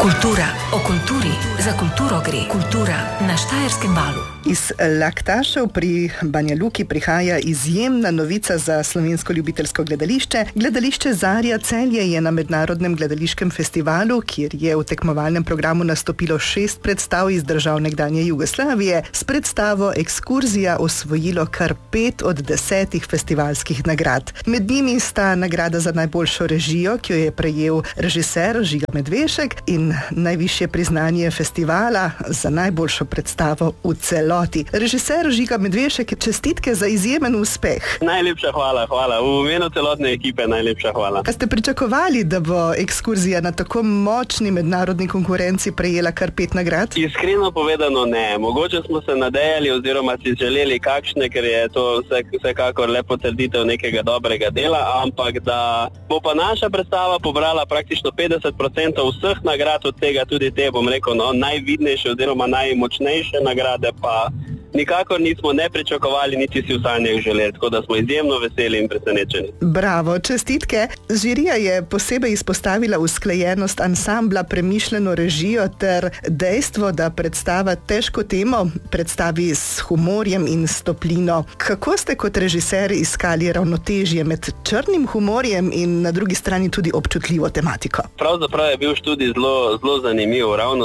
Kultura o kulturi, za kulturo gre. Kultura na Štajerskem valu. Iz Laktašev pri Banja Luki prihaja izjemna novica za slovensko ljubiteljsko gledališče. Gledališče Zarja Celje je na Mednarodnem gledališkem festivalu, kjer je v tekmovalnem programu nastopilo 6 predstav iz držav nekdanje Jugoslavije, s predstavo Ekskurzija osvojilo kar 5 od 10 festivalskih nagrad. Med njimi sta nagrada za najboljšo režijo, ki jo je prejel režiser Žiga Medvešek, in najvišje priznanje festivala za najboljšo predstavo v celoti. Režiser Žiga Medvešek, čestitke za izjemen uspeh. Najlepša hvala. V imenu celotne ekipe najlepša hvala. A ste pričakovali, da bo Ekskurzija na tako močni mednarodni konkurenci prejela kar 5 nagrad? Iskreno povedano ne. Mogoče smo se nadejali oziroma si želeli kakšne, ker je to vsekakor le potrditev nekega dobrega dela, ampak da bo pa naša predstava pobrala praktično 50% vseh nagrad, od tega tudi te, bom rekel, najvidnejše oziroma najmočnejše nagrade, pa nikakor nismo ne pričakovali, niti si v sanjah želeli, tako da smo izjemno veseli in presenečeni. Bravo, čestitke. Žirija je posebej izpostavila usklajenost ansambla, premišljeno režijo ter dejstvo, da predstava težko temo predstavi s humorjem in s toplino. Kako ste kot režiser iskali ravnotežje med črnim humorjem in na drugi strani tudi občutljivo tematiko? Pravzaprav je bil študij zelo zanimiv, ravno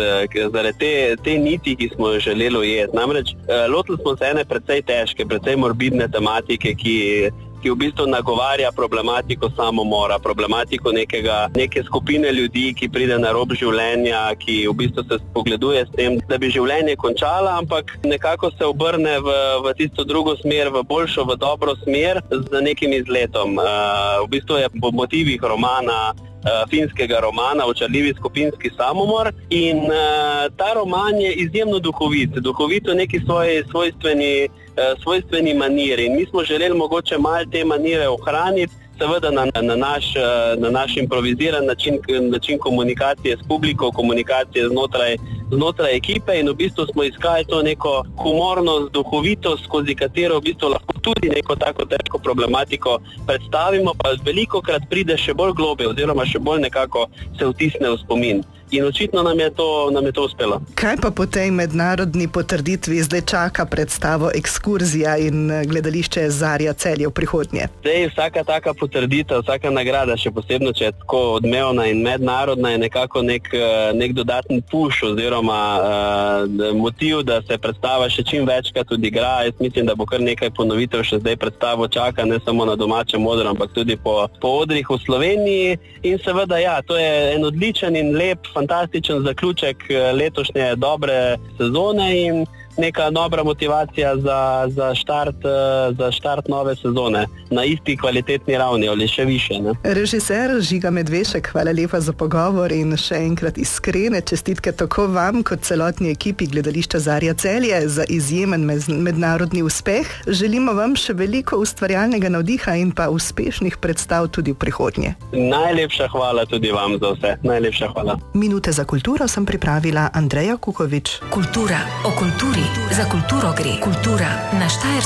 zaradi te niti, ki smo jo želeli ujeti. Namreč lotili smo se ene precej težke, precej morbidne tematike, ki v bistvu nagovarja problematiko samomora, problematiko neke skupine ljudi, ki pride na rob življenja, ki v bistvu se spogleduje s tem, da bi življenje končala, ampak nekako se obrne v tisto drugo smer, v boljšo, v dobro smer z nekim izletom. V bistvu je po motivih romana, finskega romana, Očarljivi skupinski samomor, in ta roman je izjemno duhovit v neki svojstveni maniri, in mi smo želeli mogoče malo te manire ohraniti, seveda na naš improviziran način komunikacije s publiko, komunikacije znotraj ekipe, in v bistvu smo iskali to neko humornost, duhovitost, skozi katero v bistvu lahko tudi neko tako težko problematiko predstavimo, pa velikokrat pride še bolj globlje oziroma še bolj nekako se vtisne v spomin. In očitno nam je to uspelo. Kaj pa po tej mednarodni potrditvi zdaj čaka predstavo Ekskurzija in gledališče Zarja Celje v prihodnje? Zdaj vsaka taka potrditev, vsaka nagrada, še posebno, če je tako odmevna in mednarodna, je nekako nek dodaten push oziroma motiv, da se predstava še čim večkrat tudi igra. Jaz mislim, da bo kar nekaj ponovitev še zdaj predstavo čaka, ne samo na domačem odru, ampak tudi po odrih v Sloveniji. In seveda, ja, to je en odličen in lep, fantastičen zaključek letošnje dobre sezone in neka dobra motivacija za štart nove sezone na isti kvalitetni ravni ali še više. Ne? Režiser Žiga Medvešek, hvala lepa za pogovor in še enkrat iskrene čestitke tako vam kot celotni ekipi gledališča Zarja Celje za izjemen mednarodni uspeh. Želimo vam še veliko ustvarjalnega navdiha in pa uspešnih predstav tudi v prihodnje. Najlepša hvala tudi vam za vse. Najlepša hvala. Minute za kulturo sem pripravila Andreja Kukovič. Kultura o kulturi, za kulturo gre. Kultura na Štajerskem.